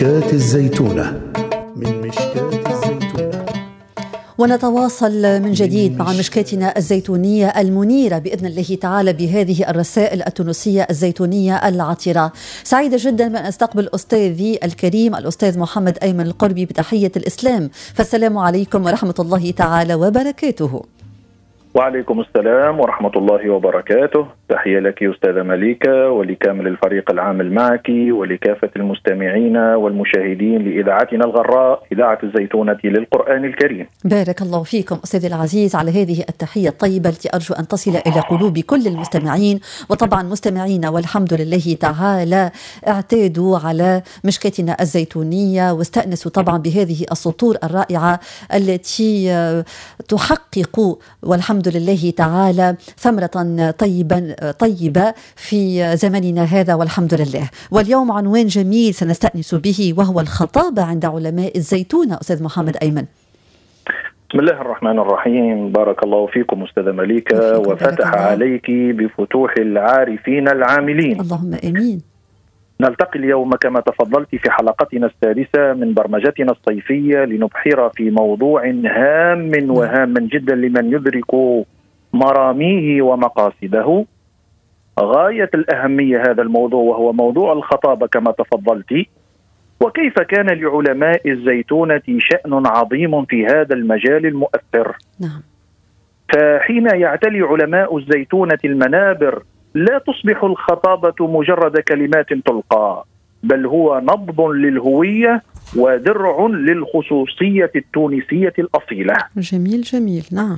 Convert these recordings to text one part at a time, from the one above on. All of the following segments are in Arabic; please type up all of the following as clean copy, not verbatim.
مشكاة الزيتونة. من مشكاة الزيتونة. ونتواصل من جديد مع مشكاتنا الزيتونية المنيرة بإذن الله تعالى بهذه الرسائل التونسية الزيتونية العطرة. سعيدة جدا بأن أستقبل أستاذي الكريم الأستاذ محمد أيمن القربي بتحية الإسلام، فالسلام عليكم ورحمة الله تعالى وبركاته. وعليكم السلام ورحمة الله وبركاته. تحية لك أستاذة مليكة ولكامل الفريق العامل معك ولكافة المستمعين والمشاهدين لإذاعتنا الغراء إذاعة الزيتونة للقرآن الكريم. بارك الله فيكم أستاذي العزيز على هذه التحية الطيبة التي أرجو أن تصل إلى قلوب كل المستمعين، وطبعا مستمعينا والحمد لله تعالى اعتادوا على مشكاتنا الزيتونية واستأنسوا طبعا بهذه السطور الرائعة التي تحقق والحمد لله تعالى ثمرة طيبة في زمننا هذا والحمد لله. واليوم عنوان جميل سنستأنس به وهو الخطابة عند علماء الزيتونة. أستاذ محمد أيمن. بسم الله الرحمن الرحيم. بارك الله فيكم أستاذة مليكة وفتح عليك بفتوح العارفين العاملين. اللهم آمين. نلتقي اليوم كما تفضلت في حلقتنا السادسة من برمجتنا الصيفية لنبحر في موضوع هام وهام جدا لمن يدرك مراميه ومقاصده. غاية الأهمية هذا الموضوع وهو موضوع الخطابة كما تفضلت، وكيف كان لعلماء الزيتونة شأن عظيم في هذا المجال المؤثر. نعم. فحين يعتلي علماء الزيتونة المنابر لا تصبح الخطابة مجرد كلمات تلقى، بل هو نبض للهوية ودرع للخصوصية التونسية الأصيلة. جميل جميل. نعم.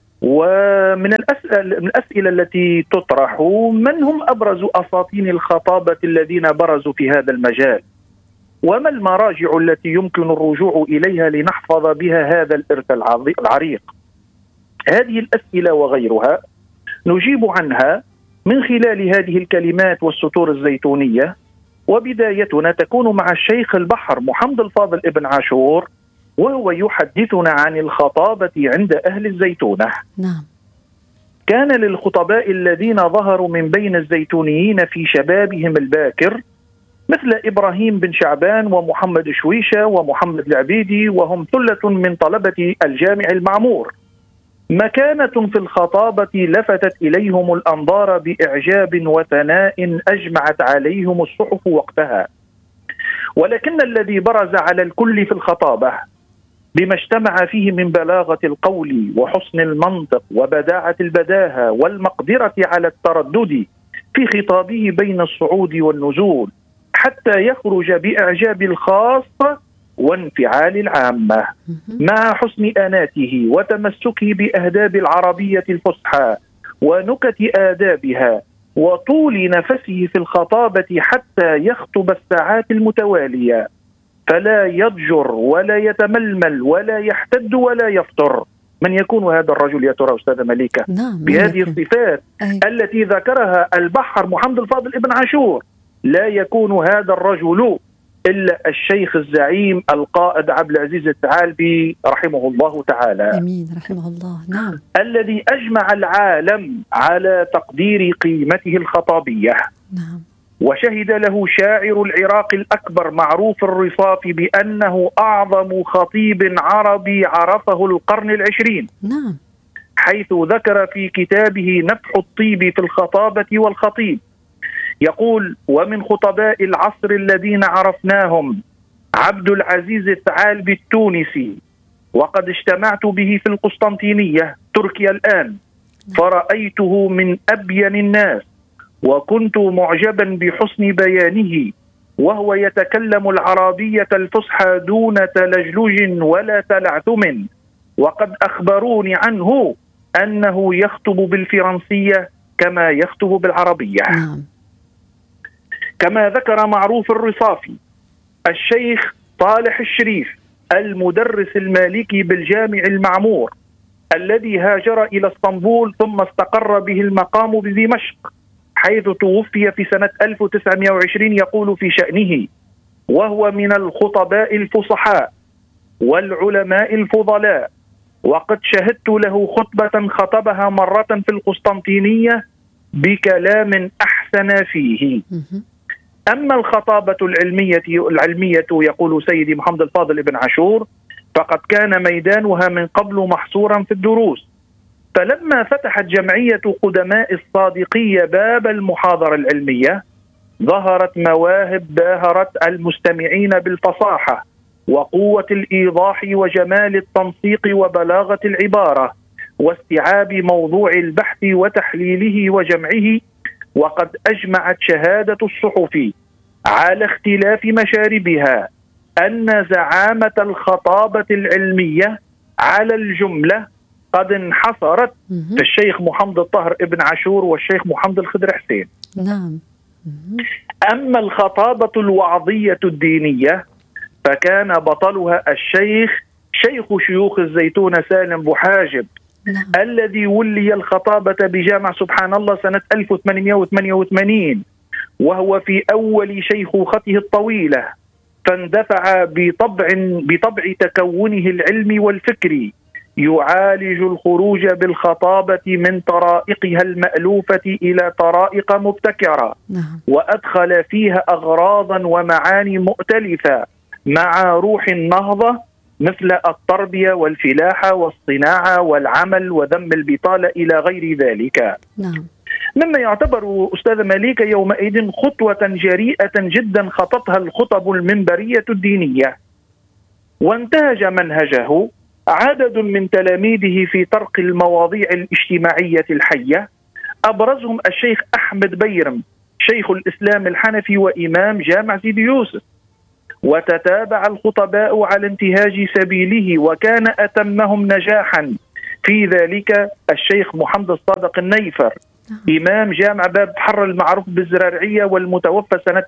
ومن الأسئلة التي تطرح: من هم أبرز أساطين الخطابة الذين برزوا في هذا المجال؟ وما المراجع التي يمكن الرجوع إليها لنحفظ بها هذا الإرث العريق؟ هذه الأسئلة وغيرها نجيب عنها من خلال هذه الكلمات والسطور الزيتونية، وبدايتنا تكون مع الشيخ البحر محمد الفاضل ابن عاشور، وهو يحدثنا عن الخطابة عند أهل الزيتونة. نعم. كان للخطباء الذين ظهروا من بين الزيتونيين في شبابهم الباكر مثل إبراهيم بن شعبان ومحمد شويشة ومحمد العبيدي، وهم ثلة من طلبة الجامع المعمور، مكانة في الخطابة لفتت إليهم الأنظار بإعجاب وثناء أجمعت عليهم الصحف وقتها. ولكن الذي برز على الكل في الخطابة بما اجتمع فيه من بلاغة القول وحسن المنطق وبداعة البداهة والمقدرة على التردد في خطابه بين الصعود والنزول حتى يخرج بإعجاب الخاصة وانفعال العامة، مع حسن آناته وتمسكه بأهداب العربية الفصحى ونكت آدابها وطول نفسه في الخطابة حتى يخطب الساعات المتوالية، فلا يضجر ولا يتململ ولا يحتد ولا يفطر. من يكون هذا الرجل يا ترى أستاذة مليكة؟ نعم. بهذه الصفات التي ذكرها البحر محمد الفاضل ابن عاشور لا يكون هذا الرجل إلا الشيخ الزعيم القائد عبد العزيز الثعالبي رحمه الله تعالى. أمين رحمه الله. نعم. الذي أجمع العالم على تقدير قيمته الخطابية. نعم. وشهد له شاعر العراق الأكبر معروف الرصاف بأنه أعظم خطيب عربي عرفه القرن العشرين. نعم. حيث ذكر في كتابه نفح الطيب في الخطابة والخطيب، يقول: ومن خطباء العصر الذين عرفناهم عبد العزيز الثعالبي التونسي، وقد اجتمعت به في القسطنطينية تركيا الآن، فرأيته من أبين الناس، وكنت معجبا بحسن بيانه، وهو يتكلم العربية الفصحى دون تلجلج ولا تلعثم، وقد أخبروني عنه أنه يخطب بالفرنسية كما يخطب بالعربية. نعم. كما ذكر معروف الرصافي الشيخ صالح الشريف المدرس المالكي بالجامع المعمور الذي هاجر إلى اسطنبول ثم استقر به المقام بدمشق، حيث توفي في سنة 1920، يقول في شأنه: وهو من الخطباء الفصحاء والعلماء الفضلاء، وقد شهدت له خطبة خطبها مرة في القسطنطينية بكلام أحسن فيه. أما الخطابة العلمية يقول سيدي محمد الفاضل ابن عاشور فقد كان ميدانها من قبل محصورا في الدروس، فلما فتحت جمعية قدماء الصادقية باب المحاضرة العلمية ظهرت مواهب باهرت المستمعين بالفصاحة وقوة الإيضاح وجمال التنسيق وبلاغة العبارة واستيعاب موضوع البحث وتحليله وجمعه، وقد أجمعت شهادة الصحف على اختلاف مشاربها أن زعامة الخطابة العلمية على الجملة قد انحصرت في الشيخ محمد الطاهر ابن عاشور والشيخ محمد الخضر حسين. نعم. أما الخطابة الوعظية الدينية فكان بطلها شيخ شيوخ الزيتون سالم بوحاجب، الذي ولي الخطابة بجامع سبحان الله سنة 1888، وهو في أول شيخوخته الطويلة، فاندفع بطبع تكونه العلمي والفكري يعالج الخروج بالخطابة من طرائقها المألوفة إلى طرائق مبتكرة، وأدخل فيها أغراضا ومعاني مؤتلفة مع روح النهضة مثل التربية والفلاحة والصناعة والعمل وذم البطالة إلى غير ذلك. مما يعتبر أستاذ مليكة يومئذ خطوة جريئة جدا خطتها الخطب المنبرية الدينية، وانتهج منهجه عدد من تلاميذه في طرق المواضيع الاجتماعية الحية، أبرزهم الشيخ أحمد بيرم شيخ الإسلام الحنفي وإمام جامع سيدي يوسف، وتتابع الخطباء على انتهاج سبيله، وكان أتمهم نجاحا في ذلك الشيخ محمد الصادق النيفر إمام جامع باب حر المعروف بالزرارعية والمتوفى سنة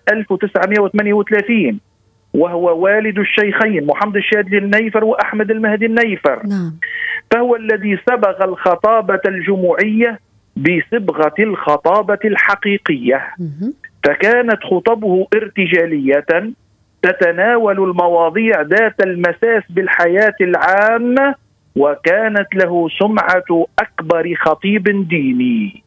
1938، وهو والد الشيخين محمد الشاذلي النيفر وأحمد المهدي النيفر. فهو الذي صبغ الخطابة الجموعية بصبغة الخطابة الحقيقية، فكانت خطبه ارتجالية تتناول المواضيع ذات المساس بالحياة العامة، وكانت له سمعة أكبر خطيب ديني.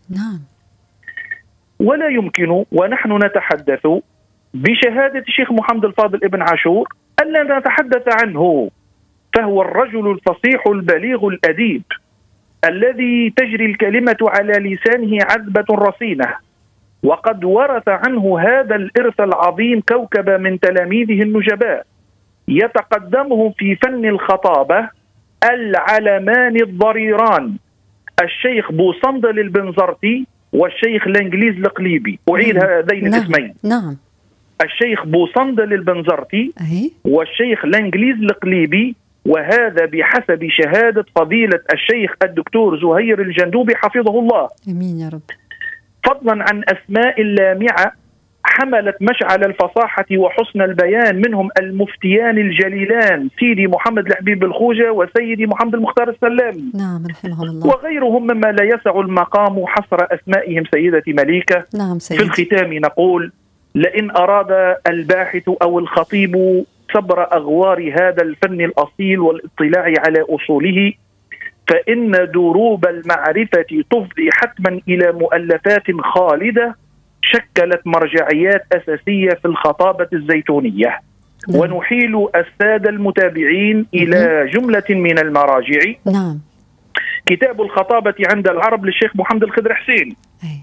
ولا يمكن ونحن نتحدث بشهادة الشيخ محمد الفاضل ابن عاشور ألا نتحدث عنه، فهو الرجل الفصيح البليغ الأديب الذي تجري الكلمة على لسانه عذبة رصينة، وقد ورث عنه هذا الإرث العظيم كوكب من تلاميذه النجباء يتقدمه في فن الخطابة العلمان الضريران الشيخ بوصندل البنزرتي والشيخ الإنجليز القليبي. أعيد هذين الاسمين. الشيخ بوصندل البنزرتي والشيخ الإنجليز القليبي، وهذا بحسب شهادة فضيلة الشيخ الدكتور زهير الجندوبي حفظه الله. امين يا رب. فضلا عن أسماء لامعة حملت مشعل الفصاحة وحسن البيان، منهم المفتيان الجليلان سيدي محمد الحبيب الخوجة وسيدي محمد المختار السلامي. رحمهم الله. وغيرهم مما لا يسع المقام حصر أسمائهم سيدتي مليكة. سيدي. في الختام نقول: لئن أراد الباحث أو الخطيب صبر أغوار هذا الفن الأصيل والاطلاع على أصوله، فإن دروب المعرفة تفضي حتما إلى مؤلفات خالدة شكلت مرجعيات أساسية في الخطابة الزيتونية. ونحيل السادة المتابعين إلى جملة من المراجع. كتاب الخطابة عند العرب للشيخ محمد الخضر حسين،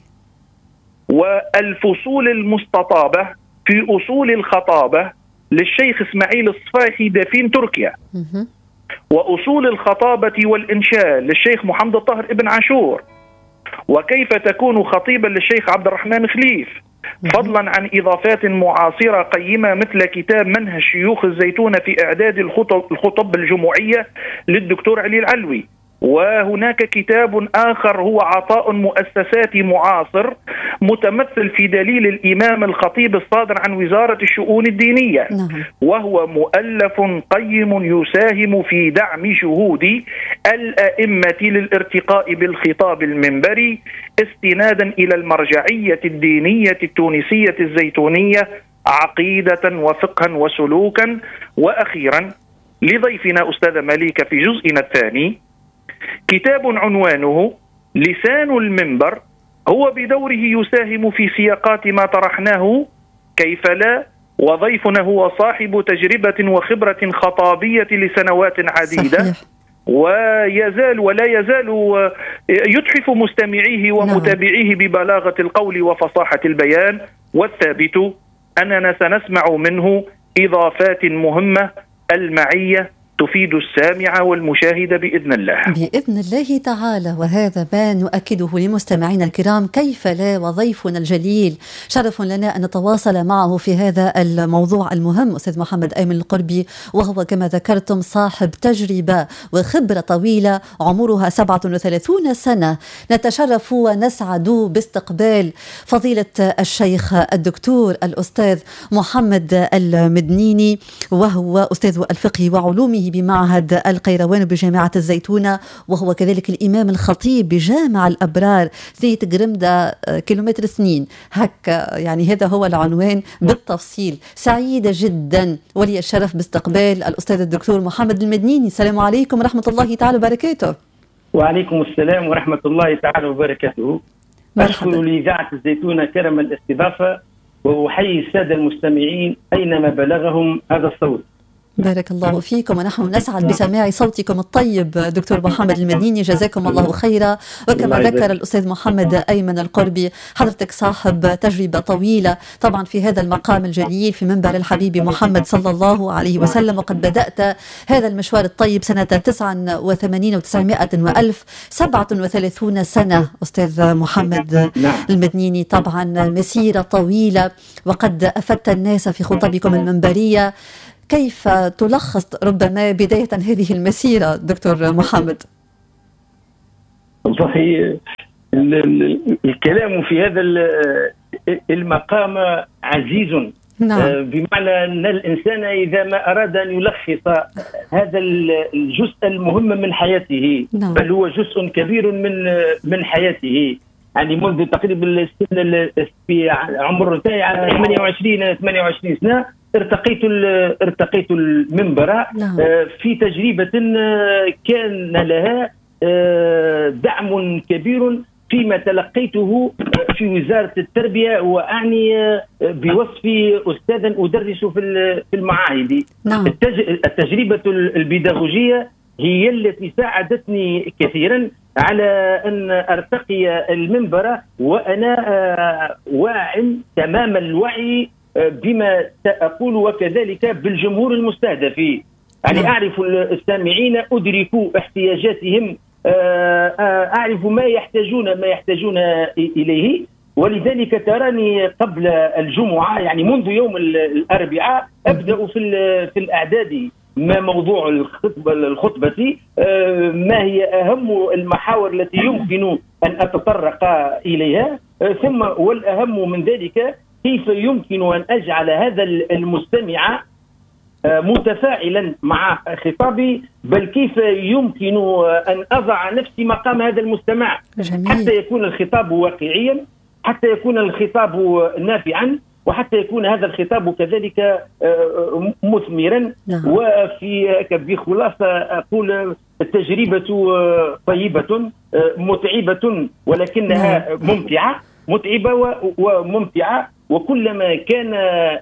والفصول المستطابة في أصول الخطابة للشيخ إسماعيل الصفاحي دفين تركيا، وأصول الخطابة والإنشاء للشيخ محمد الطاهر ابن عاشور، وكيف تكون خطيبا للشيخ عبد الرحمن خليف، فضلا عن إضافات معاصرة قيمة مثل كتاب منهج شيوخ الزيتون في إعداد الخطب الجموعية للدكتور علي العلوي. وهناك كتاب آخر هو عطاء مؤسساتي معاصر متمثل في دليل الإمام الخطيب الصادر عن وزارة الشؤون الدينية، وهو مؤلف قيم يساهم في دعم جهود الأئمة للارتقاء بالخطاب المنبري استنادا إلى المرجعية الدينية التونسية الزيتونية عقيدة وفقها وسلوكا. وأخيرا لضيفنا أستاذ مليكة في جزئنا الثاني كتاب عنوانه لسان المنبر، هو بدوره يساهم في سياقات ما طرحناه كيف لا؟ وضيفنا هو صاحب تجربة وخبرة خطابية لسنوات عديدة. صحيح. ويزال ولا يزال يتحف مستمعيه ومتابعيه ببلاغة القول وفصاحة البيان، والثابت أننا سنسمع منه إضافات مهمة المعية تفيد السامع والمشاهد بإذن الله. بإذن الله تعالى، وهذا ما نؤكده لمستمعينا الكرام كيف لا. وضيفنا الجليل شرف لنا أن نتواصل معه في هذا الموضوع المهم أستاذ محمد أيمن القربي، وهو كما ذكرتم صاحب تجربة وخبرة طويلة عمرها 37 سنة. نتشرف ونسعد باستقبال فضيلة الشيخ الدكتور الأستاذ محمد المدنيني، وهو أستاذ الفقه وعلومه بمعهد القيروان بجامعة الزيتونة، وهو كذلك الإمام الخطيب بجامع الأبرار زيت قرمدة كيلومتر سنين هكا. يعني هذا هو العنوان بالتفصيل. سعيدة جدا ولي الشرف باستقبال الأستاذ الدكتور محمد المدنيني. السلام عليكم ورحمة الله تعالى وبركاته. وعليكم السلام ورحمة الله تعالى وبركاته. أشكر لإذاعة الزيتونة كرم الاستضافة، وأحيي السادة المستمعين أينما بلغهم هذا الصوت. بارك الله فيكم، ونحن نسعد بسماع صوتكم الطيب دكتور محمد المدنيني، جزاكم الله خيرا. وكما ذكر الأستاذ محمد أيمن القربي، حضرتك صاحب تجربة طويلة طبعا في هذا المقام الجليل في منبر الحبيب محمد صلى الله عليه وسلم، وقد بدأت هذا المشوار الطيب سنة 89 و900 وألف، 37 سنة أستاذ محمد المدنيني. طبعا مسيرة طويلة، وقد أفدت الناس في خطبكم المنبرية. كيف تلخص ربما بداية هذه المسيرة دكتور محمد؟ والله الكلام في هذا المقام عزيز. نعم. بمعنى أن الإنسان إذا ما أراد أن يلخص هذا الجزء المهم من حياته، نعم، بل هو جزء كبير من حياته، يعني منذ تقريبا السن في عمر 28 سنة ارتقيت المنبر. نعم. في تجربة كان لها دعم كبير فيما تلقيته في وزارة التربية، وأعني بوصفي أستاذا أدرس في المعاهد. نعم. التجربة البيداغوجية هي التي ساعدتني كثيرا على أن أرتقي المنبر وأنا واع تمام الوعي بما سأقول، وكذلك بالجمهور المستهدف. يعني أعرف السامعين، أدرك احتياجاتهم، أعرف ما يحتاجون إليه. ولذلك تراني قبل الجمعة، يعني منذ يوم الأربعاء، أبدأ في الأعداد ما موضوع الخطبة، ما هي أهم المحاور التي يمكن أن أتطرق إليها، ثم والأهم من ذلك كيف يمكن أن أجعل هذا المستمع متفاعلا مع خطابي، بل كيف يمكن أن أضع نفسي مقام هذا المستمع. جميل. حتى يكون الخطاب واقعيا، حتى يكون الخطاب نافعا، وحتى يكون هذا الخطاب كذلك مثمرا. وفي بخلاصة أقول التجربة طيبة متعبة، ولكنها ممتعة، متعبة وممتعة. وكلما كان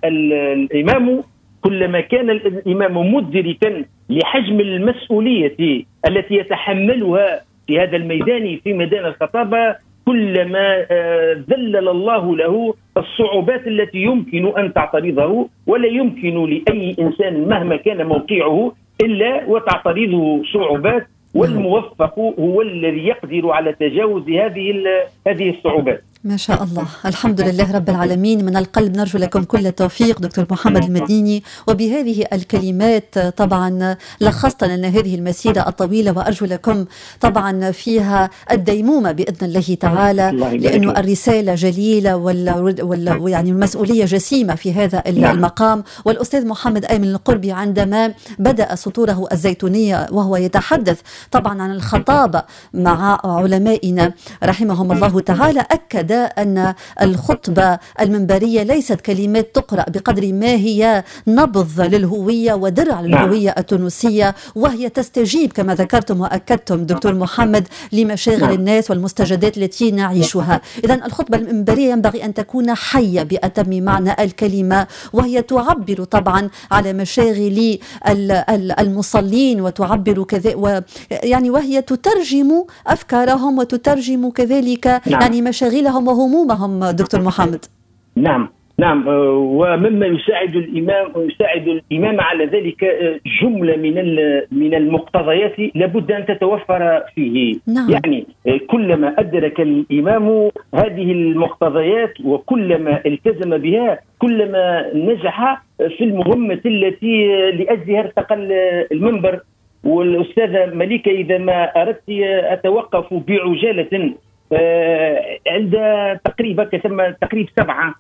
الإمام مدركا لحجم المسؤولية التي يتحملها في هذا الميدان، في ميدان الخطابة، كلما ذلل الله له الصعوبات التي يمكن أن تعترضه، ولا يمكن لأي إنسان مهما كان موقعه إلا وتعترضه صعوبات، والموفق هو الذي يقدر على تجاوز هذه الصعوبات. ما شاء الله، الحمد لله رب العالمين. من القلب نرجو لكم كل التوفيق دكتور محمد المدنيني. وبهذه الكلمات طبعا لخصت لنا هذه المسيرة الطويلة، وأرجو لكم طبعا فيها الديمومة بإذن الله تعالى، لأنه الرسالة جليلة يعني المسؤولية جسيمة في هذا المقام. والأستاذ محمد أيمن القربي عندما بدأ سطوره الزيتونية وهو يتحدث طبعا عن الخطابة مع علمائنا رحمهم الله تعالى، أكد الأداء أن الخطبة المنبرية ليست كلمات تقرأ بقدر ما هي نبض للهوية ودرع للهوية التونسية، وهي تستجيب كما ذكرتم وأكدتم دكتور محمد لمشاغل الناس والمستجدات التي نعيشها. إذن الخطبة المنبرية ينبغي أن تكون حية بأتم معنى الكلمة، وهي تعبر طبعا على مشاغل المصلين وتعبر كذا يعني وهي تترجم أفكارهم وتترجم كذلك يعني مشاغلهم وهمومهم دكتور محمد. نعم ومما يساعد الإمام على ذلك جملة من المقتضيات لابد أن تتوفر فيه. يعني كلما أدرك الإمام هذه المقتضيات وكلما التزم بها كلما نجح في المهمة التي لأجلها ارتقى المنبر. والأستاذة مليكة إذا ما أردت أتوقف بعجالة عند تقريبا تقريب 7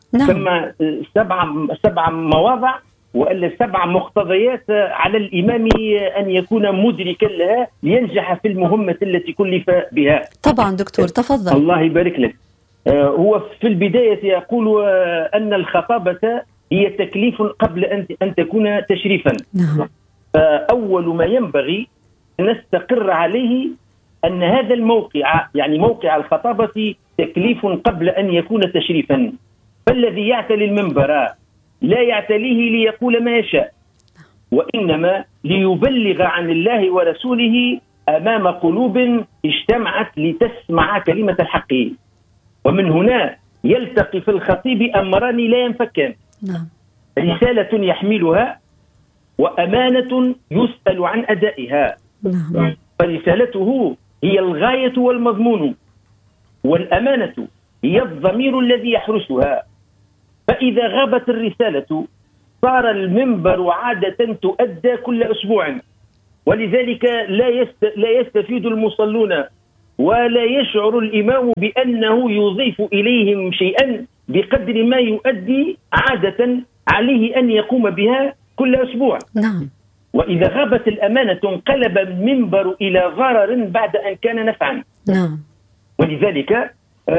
7 مواضع وإلا 7 مقتضيات على الإمام أن يكون مدركا لها لينجح في المهمة التي كلف بها. طبعا دكتور تفضل. الله يبارك لك. هو في البداية يقول أن الخطابة هي تكليف قبل أن تكون تشريفا. فأول ما ينبغي نستقر عليه أن هذا الموقع يعني موقع الخطابة تكليف قبل أن يكون تشريفا. فالذي يعتلي المنبر لا يعتليه ليقول ما يشاء، وإنما ليبلغ عن الله ورسوله أمام قلوب اجتمعت لتسمع كلمة الحق. ومن هنا يلتقي في الخطيب أمران لا ينفكان: رسالة يحملها وأمانة يسأل عن أدائها. فرسالته هي الغاية والمضمون، والأمانة هي الضمير الذي يحرسها. فإذا غابت الرسالة صار المنبر عادة تؤدى كل أسبوع، ولذلك لا يستفيد المصلون ولا يشعر الإمام بأنه يضيف إليهم شيئا بقدر ما يؤدي عادة عليه أن يقوم بها كل أسبوع. وإذا غابت الأمانة انقلب المنبر إلى ضرر بعد أن كان نفعا. ولذلك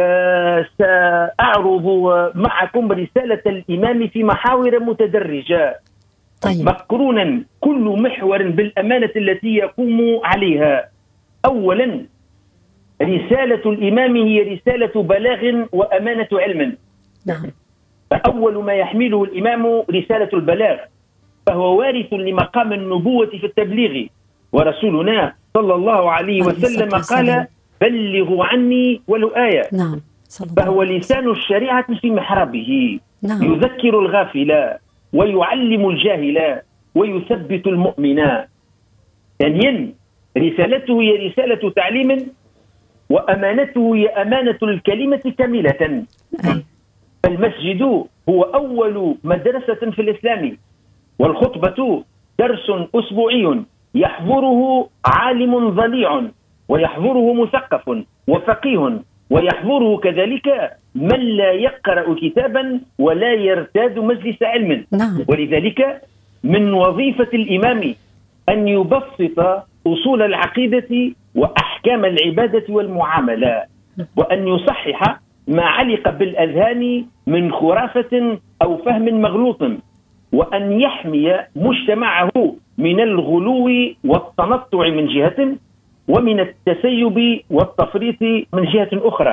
سأعرض معكم رسالة الإمام في محاور متدرجة. مقرونا كل محور بالأمانة التي يقوم عليها. أولا، رسالة الإمام هي رسالة بلاغ وأمانة علم. فأول ما يحمله الإمام رسالة البلاغ، فهو وارث لمقام النبوة في التبليغ. ورسولنا صلى الله عليه وسلم قال: بلغوا عني ولو آية. فهو لسان الشريعة في محرابه، يذكر الغافل ويعلم الجاهل ويثبت المؤمن. ثانيا، رسالته هي رسالة تعليم، وأمانته هي أمانة الكلمة كاملة. فالمسجد هو أول مدرسة في الإسلام، والخطبة درس أسبوعي يحضره عالم ضليع، ويحضره مثقف وفقيه، ويحضره كذلك من لا يقرأ كتابا ولا يرتاد مجلس علم. ولذلك من وظيفة الإمام أن يبسط أصول العقيدة وأحكام العبادة والمعاملة، وأن يصحح ما علق بالأذهان من خرافة أو فهم مغلوط، وأن يحمي مجتمعه من الغلو والتنطع من جهة، ومن التسيب والتفريط من جهة أخرى.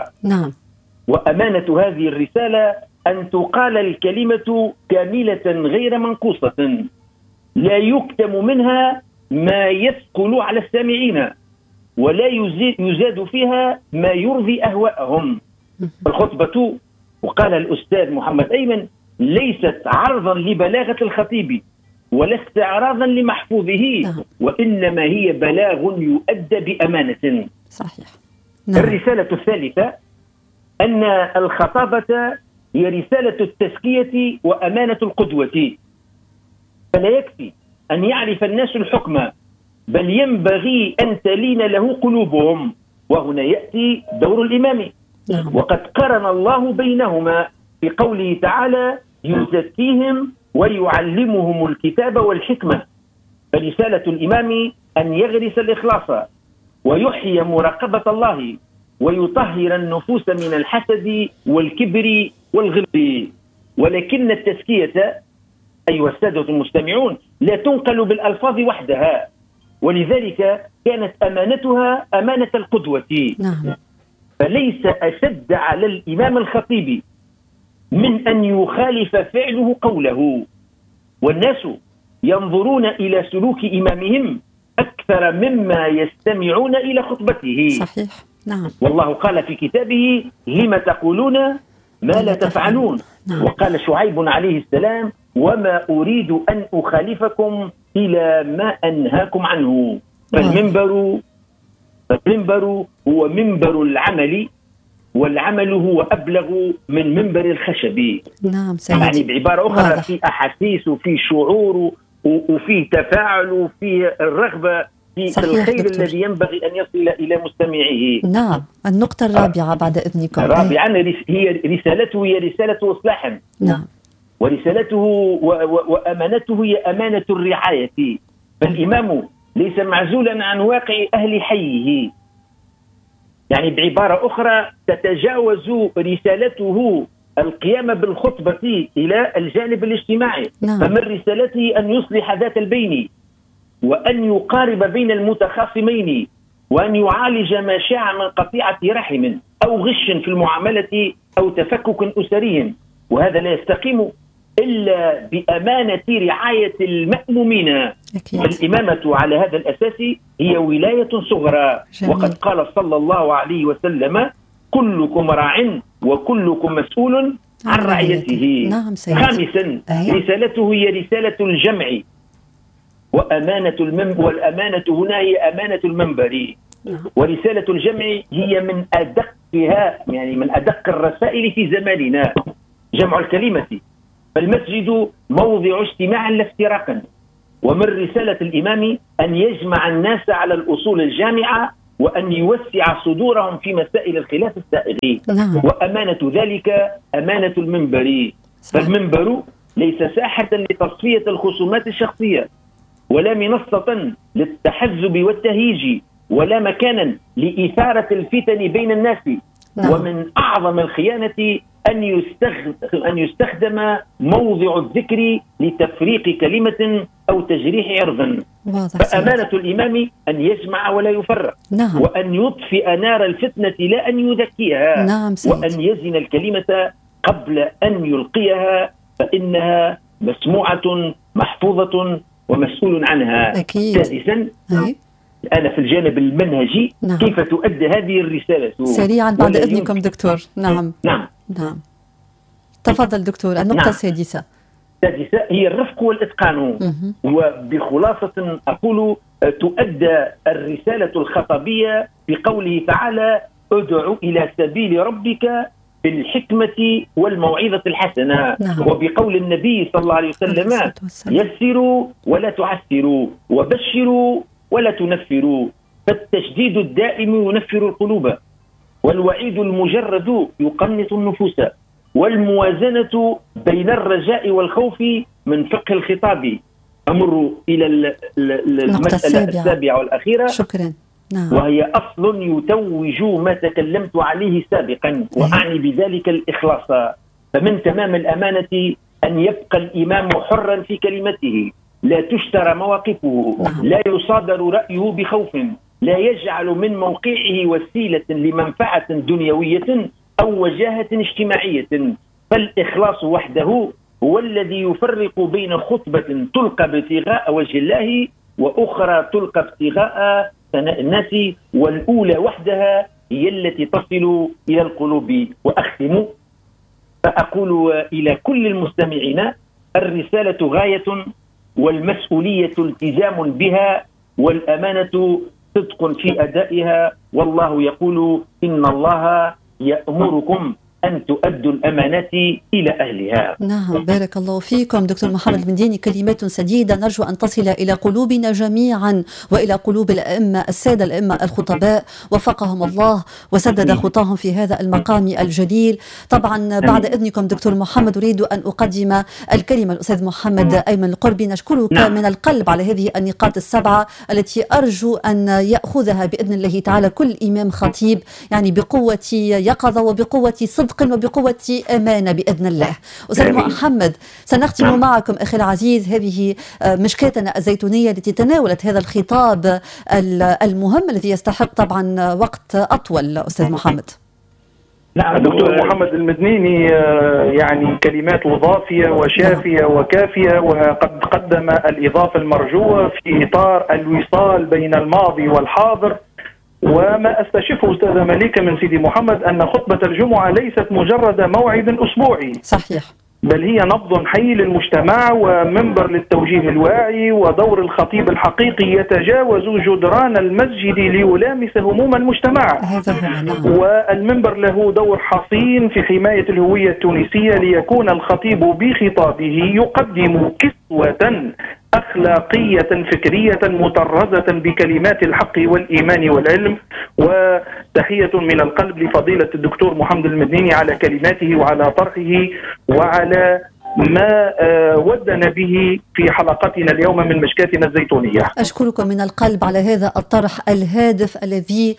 وأمانة هذه الرسالة أن تقال الكلمة كاملة غير منقوصة، لا يكتم منها ما يثقل على السامعين، ولا يزاد فيها ما يرضي أهواءهم. الخطبة، وقال الأستاذ محمد أيمن، ليست عرضا لبلاغة الخطيب ولا استعراضا لمحفوظه، وإنما هي بلاغ يؤدى بأمانة. صحيح. الرسالة الثالثة أن الخطابة هي رسالة التزكية وأمانة القدوة. فلا يكفي أن يعرف الناس الحكم، بل ينبغي أن تلين له قلوبهم، وهنا يأتي دور الإمام. وقد قرن الله بينهما في قوله تعالى: يزكيهم ويعلمهم الكتاب والحكمة. فرسالة الإمام أن يغرس الإخلاص ويحيي مراقبة الله ويطهر النفوس من الحسد والكبر والغل. ولكن التزكية أيها السادة المستمعون لا تنقل بالألفاظ وحدها، ولذلك كانت أمانتها أمانة القدوة. نعم. فليس أشد على الإمام الخطيب من أن يخالف فعله قوله، والناس ينظرون إلى سلوك إمامهم أكثر مما يستمعون إلى خطبته. صحيح. نعم. والله قال في كتابه: لم تقولون ما لا تفعلون. نعم. وقال شعيب عليه السلام: وما أريد أن أخالفكم إلى ما أنهاكم عنه. فالمنبر هو منبر العمل، والعمل هو أبلغ من منبر الخشب. نعم سيدي. يعني بعبارة أخرى واضح. في أحاسيس وفي شعور وفي تفاعل وفي الرغبة في الخير دكتور. الذي ينبغي أن يصل إلى مستمعيه. نعم. النقطة الرابعة بعد إذنكم. رابعا هي رسالته هي رسالة إصلاح. نعم. ورسالته وأمانته هي أمانة الرعاية. فالإمام ليس معزولا عن واقع أهل حيه. يعني بعبارة أخرى تتجاوز رسالته القيام بالخطبة إلى الجانب الاجتماعي. نعم. فمن رسالته أن يصلح ذات البين، وأن يقارب بين المتخاصمين، وأن يعالج ما شاع من قطيعة رحم أو غش في المعاملة أو تفكك أسري. وهذا لا يستقيم إلا بأمانة رعاية المأمومين. أكيد. فالإمامة على هذا الأساس هي ولاية صغرى. جميل. وقد قال صلى الله عليه وسلم: كلكم راع وكلكم مسؤول عن رعيته. نعم سيدي. خامسا رسالته هي رسالة الجمع، والأمانة هنا هي أمانة المنبر. ورسالة الجمع هي من أدقها، يعني من أدق الرسائل في زماننا، جمع الكلمة. فالمسجد موضع اجتماع لا افتراقا. ومن رسالة الإمام أن يجمع الناس على الأصول الجامعة، وأن يوسع صدورهم في مسائل الخلاف السائغ. نعم. وأمانة ذلك أمانة المنبر. فالمنبر ليس ساحة لتصفية الخصومات الشخصية، ولا منصة للتحزب والتهيج، ولا مكانا لإثارة الفتن بين الناس. نعم. ومن أعظم الخيانة أن يستخدم موضع الذكر لتفريق كلمة أو تجريح عرض. فأمانة الإمام أن يجمع ولا يفرق. نعم. وأن يطفئ نار الفتنة لا أن يذكيها. نعم وأن يزن الكلمة قبل أن يلقيها، فإنها مسموعة محفوظة ومسؤول عنها. أكيد. سادسا أنا في الجانب المنهجي. نعم. كيف تؤدى هذه الرسالة سريعا بعد إذنكم دكتور. نعم. نعم. نعم. تفضل دكتور. النقطة نعم. السادسة هي الرفق والإتقان. وبخلاصة أقول تؤدى الرسالة الخطبية بقوله تعالى: ادع إلى سبيل ربك بالحكمة والموعظة الحسنة. نعم. وبقول النبي صلى الله عليه وسلم: يسروا ولا تعسروا، وبشروا ولا تنفروا. فالتشديد الدائم ينفر القلوب، والوعيد المجرد يقنط النفوس، والموازنة بين الرجاء والخوف من فقه الخطاب. أمر إلى المسألة السابعة والأخيرة. شكرا. نعم. وهي أصل يتوج ما تكلمت عليه سابقا، وأعني بذلك الإخلاص. فمن تمام الأمانة أن يبقى الإمام حرا في كلمته، لا تشترى مواقفه. لا يصادر رأيه بخوف. لا يجعل من موقعه وسيلة لمنفعة دنيوية أو وجاهة اجتماعية. فالإخلاص وحده هو الذي يفرق بين خطبة تلقى ابتغاء وجه الله، وأخرى تلقى ابتغاء ثناء الناس، والأولى وحدها هي التي تصل إلى القلوب. وأختم فأقول إلى كل المستمعين: الرسالة غاية، والمسؤولية التزام بها، والأمانة صدق في أدائها. والله يقول: إن الله يأمركم أن تؤدوا الأمانات إلى أهلها. نعم، بارك الله فيكم دكتور محمد المنديني، كلمات سديدة نرجو أن تصل إلى قلوبنا جميعا وإلى قلوب الأئمة السادة الأئمة الخطباء وفقهم الله وسدد خطاهم في هذا المقام الجليل. طبعا بعد إذنكم دكتور محمد أريد أن أقدم الكلمة الأستاذ محمد أيمن القربي. نشكرك من القلب على هذه النقاط السبعة التي أرجو أن يأخذها بإذن الله تعالى كل إمام خطيب، يعني بقوة يقظة وبقوة صدق وبقوة أمانة بإذن الله. أستاذ محمد، سنختم معكم أخي العزيز هذه مشكاتنا الزيتونية التي تناولت هذا الخطاب المهم الذي يستحق طبعا وقت أطول. أستاذ محمد. نعم دكتور محمد المدنيني، يعني كلمات ضافية وشافية وكافية، وقد قدم الإضافة المرجوة في إطار الوصال بين الماضي والحاضر. وما استشفه أستاذة مليكة من سيدي محمد أن خطبة الجمعة ليست مجرد موعد أسبوعي، صحيح، بل هي نبض حي للمجتمع ومنبر للتوجيه الواعي، ودور الخطيب الحقيقي يتجاوز جدران المسجد ليلامس هموم المجتمع. والمنبر له دور حصين في حماية الهوية التونسية، ليكون الخطيب بخطابه يقدم كسوة أخلاقية فكرية مطرزة بكلمات الحق والإيمان والعلم. وتحية من القلب لفضيلة الدكتور محمد المدنيني على كلماته وعلى طرحه وعلى ما ودنا به في حلقتنا اليوم من مشكاتنا الزيتونية. أشكركم من القلب على هذا الطرح الهادف الذي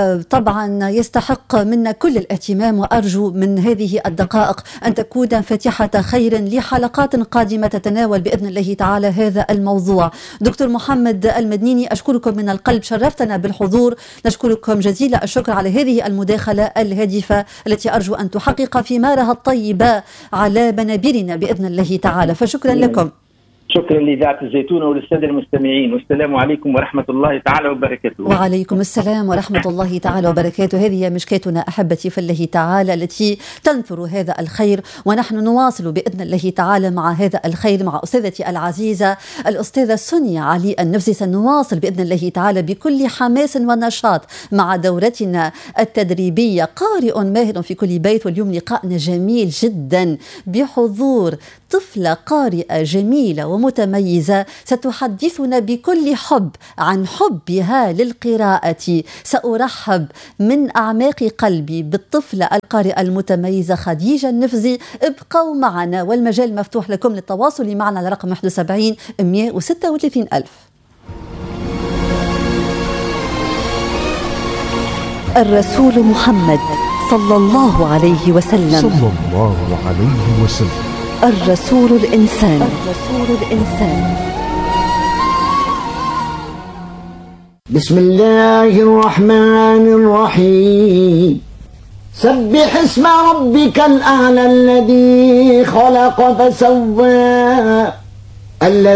طبعا يستحق منا كل الاهتمام، وأرجو من هذه الدقائق أن تكون فاتحة خير لحلقات قادمة تتناول بإذن الله تعالى هذا الموضوع. دكتور محمد المدنيني، أشكركم من القلب، شرفتنا بالحضور. نشكركم جزيل الشكر على هذه المداخلة الهادفة التي أرجو أن تحقق ثمارها الطيبة على منابرنا بإذن الله تعالى، فشكرا لكم. شكرا لإذاعة الزيتونة وللسادة المستمعين، والسلام عليكم ورحمة الله تعالى وبركاته. وعليكم السلام ورحمة الله تعالى وبركاته. هذه مشكاتنا أحبتي في الله تعالى التي تنثر هذا الخير، ونحن نواصل بإذن الله تعالى مع هذا الخير مع أستاذتي العزيزة الأستاذة سونيا علي النفسي. سنواصل بإذن الله تعالى بكل حماس ونشاط مع دورتنا التدريبية قارئ ماهر في كل بيت، واليوم لقاءنا جميل جدا بحضور طفلة قارئة جميلة ومتميزة ستحدثنا بكل حب عن حبها للقراءة. سأرحب من أعماق قلبي بالطفلة القارئة المتميزة خديجة النفزي. ابقوا معنا والمجال مفتوح لكم للتواصل معنا على رقم 71 136 ألف. الرسول محمد صلى الله عليه وسلم، الرسول الإنسان. بسم الله الرحمن الرحيم. سبح اسم ربك الأعلى الذي خلق فسوى